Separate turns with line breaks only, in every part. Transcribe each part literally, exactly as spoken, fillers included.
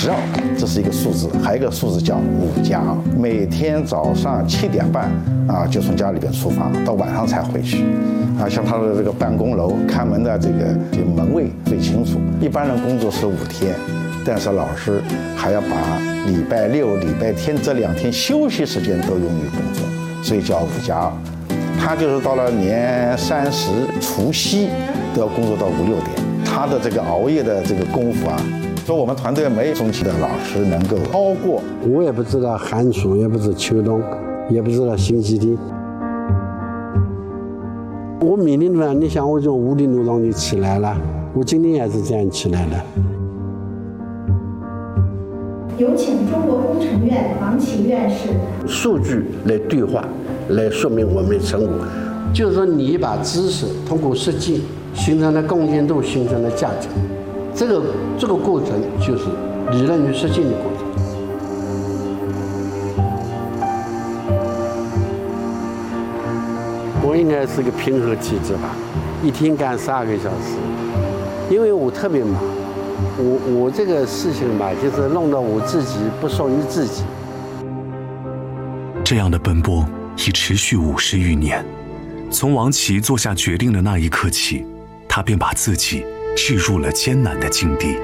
十二，这是一个数字，还有一个数字叫五加二。每天早上七点半啊，就从家里边出发，到晚上才回去。啊，像他的这个办公楼看门的这个这个门卫最清楚。一般人工作是五天，但是老师还要把礼拜六、礼拜天这两天休息时间都用于工作，所以叫五加二。他就是到了年三十、除夕都要工作到五六点。他的这个熬夜的这个功夫啊，说我们团队没有中期的老师能够超过。
我也不知道寒暑，也不知秋冬，也不知道星期天。我每天晚上，你想我从五点多钟就起来了，我今天也是这样起来的。
有请中国工程院王琦院士。
数据来对话，来说明我们的成果，就是说你把知识通过实际形成了贡献度，形成了价值，这个这个过程就是理论与实践的过程。我应该是个平衡体质吧，一天干十二个小时，因为我特别忙。我我这个事情吧，就是弄到我自己不属于自己。
这样的奔波已持续五十余年，从王琦做下决定的那一刻起，他便把自己置入了艰难的境地。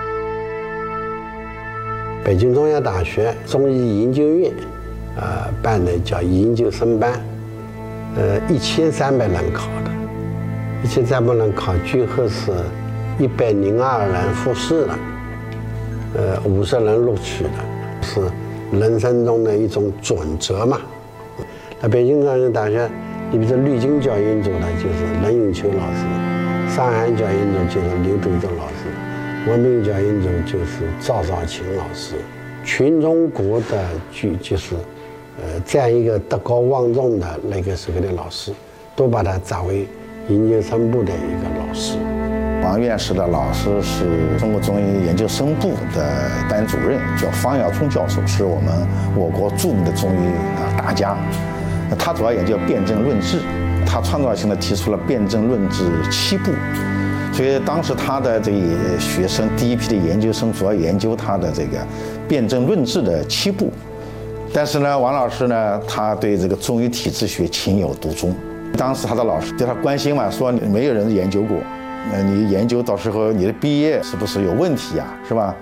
北京中央大学中医研究院，呃，办的叫研究生班，呃，一千三百人考的，一千三百人考，最后是一百零二人复试了，呃，五十人录取了，是人生中的一种准则嘛。那北京中央大学，你比如说绿京教研组的就是任永秋老师，上海教研组就是刘德洲老师，文明教研组就是赵少勤老师，全中国的就就是呃这样一个德高望重的那个时候的老师，都把他找为研究生部的一个老师。
王院士的老师是中国中医研究生部的班主任，叫方耀聪教授，是我们我国著名的中医啊大家。他主要研究辨证论治，他创造性的提出了辨证论治七步。所以当时他的这个学生第一批的研究生主要研究他的这个辨证论治的七步。但是呢，王老师呢，他对这个中医体质学情有独钟。当时他的老师对他关心嘛，说没有人研究过。呃，你研究到时候你的毕业是不是有问题呀、啊？是吧？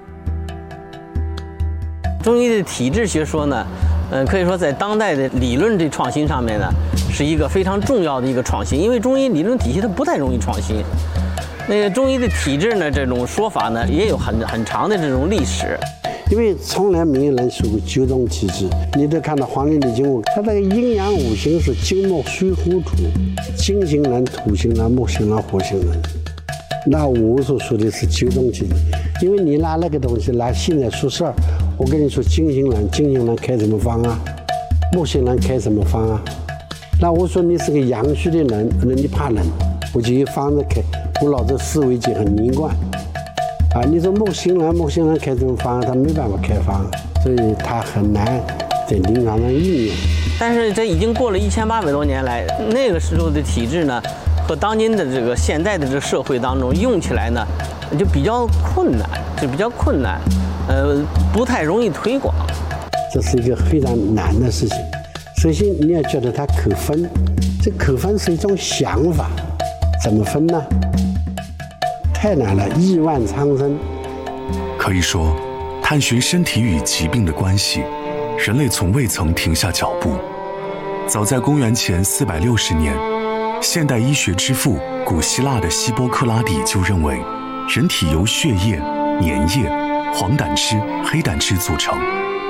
中医的体质学说呢，嗯、呃，可以说在当代的理论这创新上面呢，是一个非常重要的一个创新。因为中医理论体系它不太容易创新。那个中医的体质呢，这种说法呢，也有很很长的这种历史。
因为从来没有人说过九种体质，你都看到《黄帝内经》，它那个阴阳五行是金木水火土，金型人、土型人、木型人、火型人。那我所说的是九种体质，因为你拿那个东西拿现在说事儿，我跟你说金型人，金型人开什么方啊？木型人开什么方啊？那我说你是个阳虚的人，那你怕冷，我就有方子开，我老子思维就很连贯。啊，你说木星人，木星人开这种方，他没办法开方，所以他很难在临床上应用。
但是这已经过了一千八百多年来，那个时候的体质呢，和当今的这个现代的这个社会当中用起来呢，就比较困难，就比较困难，呃，不太容易推广。
这是一个非常难的事情。首先你要觉得它可分，这可分是一种想法，怎么分呢？太难了，亿万苍生。
可以说，探寻身体与疾病的关系，人类从未曾停下脚步。早在公元前四百六十年，现代医学之父古希腊的希波克拉底就认为，人体由血液、粘液、黄胆汁、黑胆汁组成。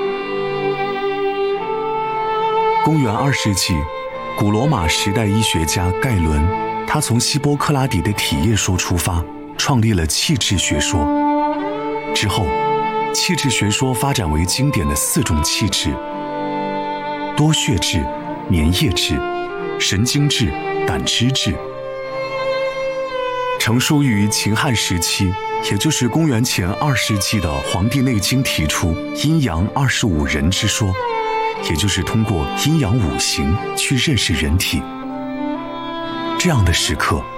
公元二世纪，古罗马时代医学家盖伦，他从希波克拉底的体液说出发，创立了气质学说。之后，气质学说发展为经典的四种气质：多血质、粘液质、神经质、胆汁质。成书于秦汉时期，也就是公元前二世纪的《黄帝内经》提出阴阳二十五人之说，也就是通过阴阳五行去认识人体。这样的时刻，